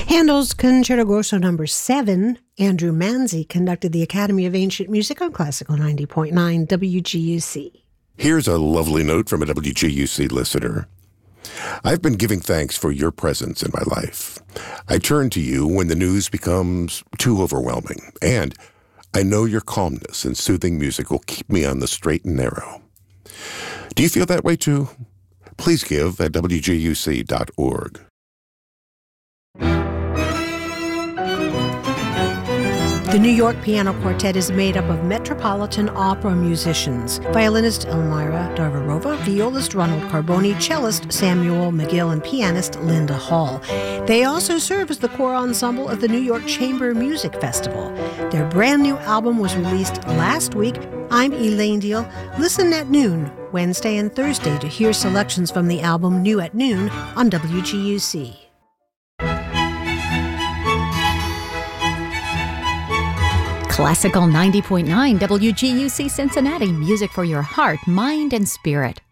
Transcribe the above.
Handel's Concerto Grosso No. 7, Andrew Manzi conducted the Academy of Ancient Music on Classical 90.9 WGUC. Here's a lovely note from a WGUC listener. I've been giving thanks for your presence in my life. I turn to you when the news becomes too overwhelming, and I know your calmness and soothing music will keep me on the straight and narrow. Do you feel that way too? Please give at WGUC.org. The New York Piano Quartet is made up of Metropolitan Opera musicians, violinist Elmira Darvarova, violist Ronald Carboni, cellist Samuel McGill, and pianist Linda Hall. They also serve as the core ensemble of the New York Chamber Music Festival. Their brand new album was released last week. I'm Elaine Deal. Listen at noon, Wednesday and Thursday, to hear selections from the album New at Noon on WGUC. Classical 90.9 WGUC Cincinnati, music for your heart, mind, and spirit.